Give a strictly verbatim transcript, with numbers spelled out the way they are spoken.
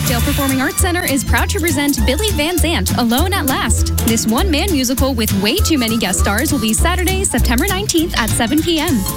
Rockdale Performing Arts Center is proud to present Billy Van Zandt, Alone at Last. This one-man musical with way too many guest stars will be Saturday, September nineteenth at seven p.m.